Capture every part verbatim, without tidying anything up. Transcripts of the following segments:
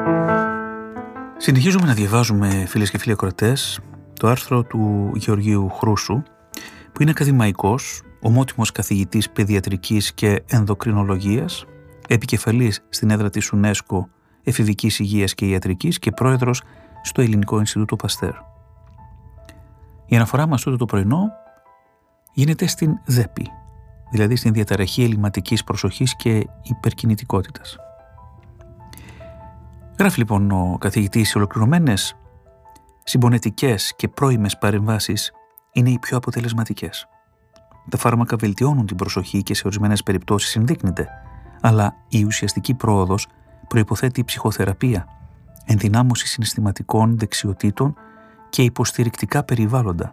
Συνεχίζουμε να διαβάζουμε, φίλες και φίλοι ακροατές, το άρθρο του Γεωργίου Χρούσου, που είναι ακαδημαϊκός, ομότιμος καθηγητής παιδιατρικής και ενδοκρινολογίας, επικεφαλής στην έδρα της UNESCO Εφηβικής Υγείας και Ιατρικής και πρόεδρος στο Ελληνικό Ινστιτούτο Παστέρ. Η αναφορά μας τούτο το πρωινό γίνεται στην ΔΕΠΗ, δηλαδή στην διαταραχή ελλειμματικής προσοχής και υπερκινητικότητας. Γράφει λοιπόν ο καθηγητής: οι ολοκληρωμένες συμπονετικές και πρώιμες παρεμβάσεις είναι οι πιο αποτελεσματικές. Τα φάρμακα βελτιώνουν την προσοχή και σε ορισμένες περιπτώσεις ενδείκνυται, αλλά η ουσιαστική πρόοδος προϋποθέτει ψυχοθεραπεία, ενδυνάμωση συναισθηματικών δεξιοτήτων και υποστηρικτικά περιβάλλοντα.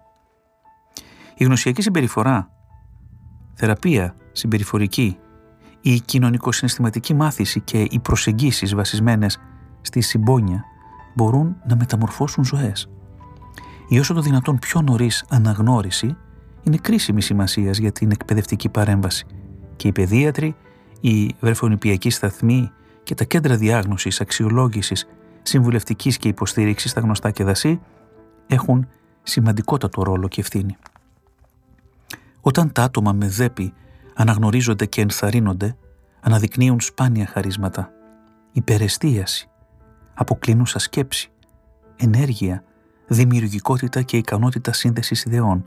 Η γνωσιακή συμπεριφορά, θεραπεία συμπεριφορική, η κοινωνικο-συναισθηματική μάθηση και οι προσεγγίσεις βασισμένες στη συμπόνια μπορούν να μεταμορφώσουν ζωές. Η όσο το δυνατόν πιο νωρίς αναγνώριση είναι κρίσιμη σημασίας για την εκπαιδευτική παρέμβαση και οι παιδίατροι, οι βρεφονιπιακοί σταθμοί και τα κέντρα διάγνωσης, αξιολόγησης, συμβουλευτικής και υποστήριξης στα γνωστά και δασί έχουν σημαντικότατο ρόλο και ευθύνη. Όταν τα άτομα με ΔΕΠΗ αναγνωρίζονται και ενθαρρύνονται, αναδεικνύουν σπάνια χαρίσματα, υπερεστίαση, αποκλίνουσα σκέψη, ενέργεια, δημιουργικότητα και ικανότητα σύνδεσης ιδεών.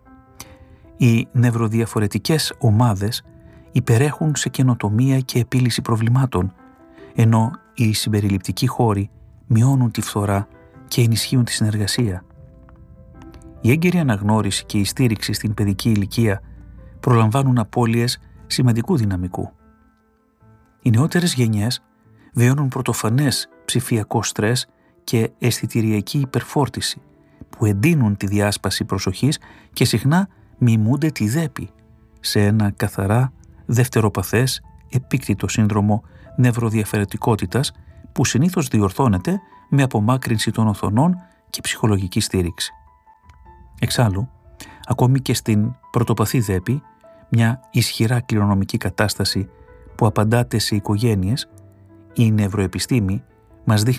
Οι νευροδιαφορετικές ομάδες υπερέχουν σε καινοτομία και επίλυση προβλημάτων, ενώ οι συμπεριληπτικοί χώροι μειώνουν τη φθορά και ενισχύουν τη συνεργασία. Η έγκαιρη αναγνώριση και η στήριξη στην παιδική ηλικία προλαμβάνουν απώλειες σημαντικού δυναμικού. Οι νεότερες γενιές βιώνουν πρωτοφανές ψηφιακό στρες και αισθητηριακή υπερφόρτιση που εντείνουν τη διάσπαση προσοχής και συχνά μιμούνται τη ΔΕΠΗ σε ένα καθαρά δευτεροπαθές επίκτητο σύνδρομο νευροδιαφερετικότητας που συνήθως διορθώνεται με απομάκρυνση των οθονών και ψυχολογική στήριξη. Εξάλλου, ακόμη και στην πρωτοπαθή ΔΕΠΗ, μια ισχυρά κληρονομική κατάσταση που απαντάται σε οικογένειες, η νευροεπιστήμη μας δείχνει